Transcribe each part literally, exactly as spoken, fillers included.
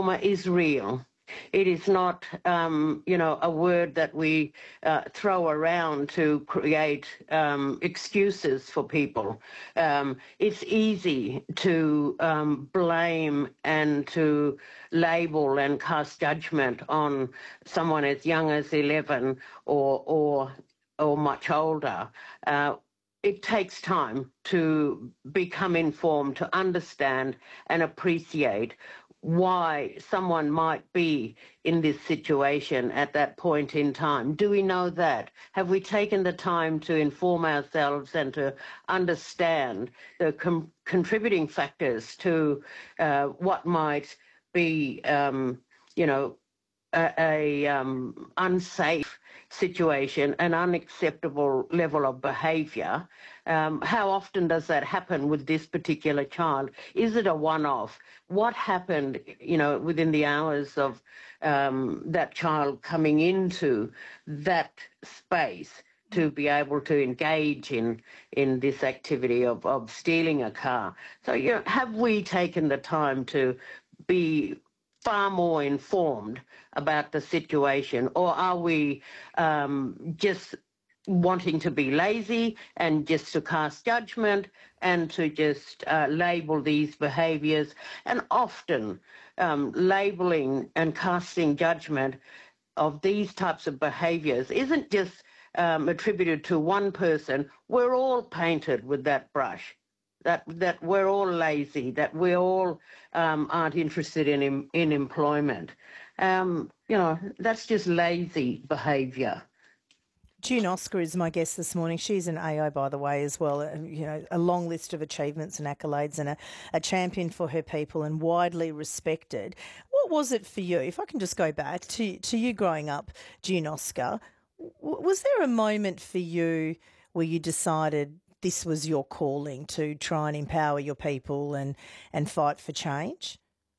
trauma is real. It is not, um, you know, a word that we uh, throw around to create um, excuses for people. Um, it's easy to um, blame and to label and cast judgment on someone as young as eleven or or or much older. Uh, it takes time to become informed, to understand and appreciate why someone might be in this situation at that point in time. Do we know that? Have we taken the time to inform ourselves and to understand the com- contributing factors to uh, what might be, um, you know, a, a um, unsafe situation, an unacceptable level of behaviour? Um, how often does that happen with this particular child? Is it a one-off? What happened, you know, within the hours of um, that child coming into that space to be able to engage in in this activity of, of stealing a car? So, you know, have we taken the time to be far more informed about the situation, or are we um, just wanting to be lazy and just to cast judgment and to just uh, label these behaviours? And often um, labelling and casting judgment of these types of behaviours isn't just um, attributed to one person. We're all painted with that brush. That that we're all lazy, that we all um, aren't interested in in, in employment. Um, you know, that's just lazy behaviour. June Oscar is my guest this morning. She's an A I, by the way, as well. Uh, you know, a long list of achievements and accolades, and a, a champion for her people and widely respected. What was it for you? If I can just go back to to you growing up, June Oscar, w- was there a moment for you where you decided this was your calling to try and empower your people and, and fight for change?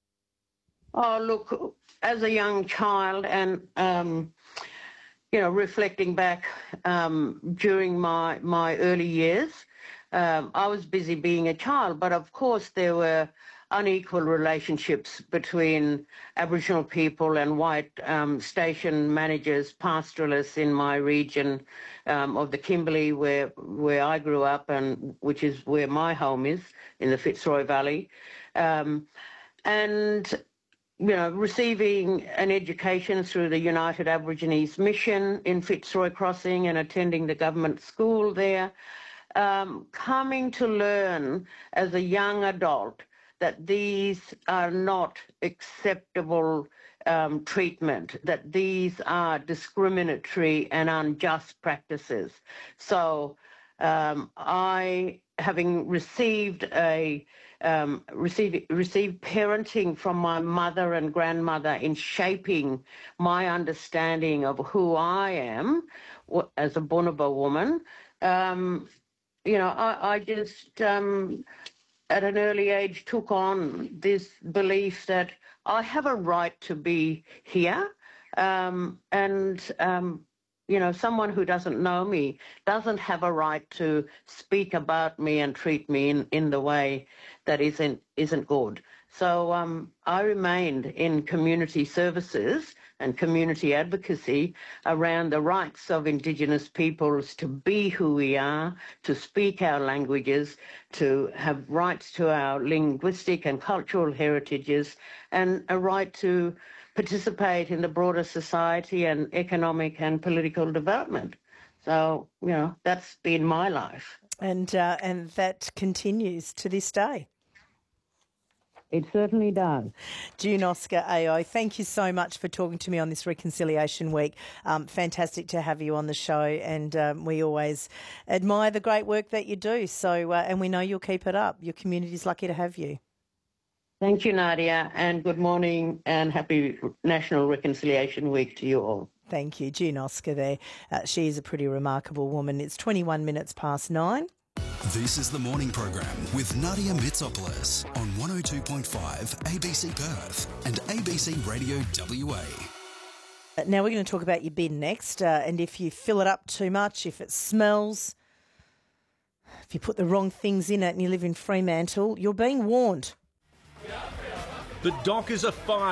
Oh, look, as a young child and, um, you know, reflecting back um, during my, my early years, um, I was busy being a child, but of course there were unequal relationships between Aboriginal people and white um, station managers, pastoralists in my region um, of the Kimberley, where where I grew up, and which is where my home is, in the Fitzroy Valley, um, and you know, receiving an education through the United Aborigines Mission in Fitzroy Crossing and attending the government school there, um, coming to learn as a young adult that these are not acceptable um, treatment, that these are discriminatory and unjust practices. So um, I, having received a um, received, received parenting from my mother and grandmother in shaping my understanding of who I am as a Bunuba woman, um, you know, I, I just um, at an early age took on this belief that I have a right to be here, um, and um, you know, someone who doesn't know me doesn't have a right to speak about me and treat me in, in the way that isn't isn't good. So um, I remained in community services and community advocacy around the rights of Indigenous peoples to be who we are, to speak our languages, to have rights to our linguistic and cultural heritages, and a right to participate in the broader society and economic and political development. So, you know, that's been my life. And uh, and that continues to this day. It certainly does. June Oscar A O, thank you so much for talking to me on this Reconciliation Week. Um, fantastic to have you on the show, and um, we always admire the great work that you do. So, uh, and we know you'll keep it up. Your community's lucky to have you. Thank you, Nadia, and good morning and happy National Reconciliation Week to you all. Thank you. June Oscar there. Uh, she is a pretty remarkable woman. It's twenty-one minutes past nine. This is the morning program with Nadia Mitsopoulos on one oh two point five A B C Perth and A B C Radio W A. Now we're going to talk about your bin next, uh, and if you fill it up too much, if it smells, if you put the wrong things in it and you live in Fremantle, you're being warned. The dock is afire.